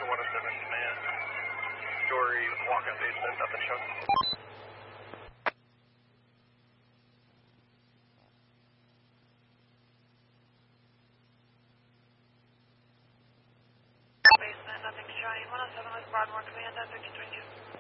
to 107 Command. Story, walk-up basement, nothing shown. Basement, nothing showing. 107 West Broadmoor Command, 53 2.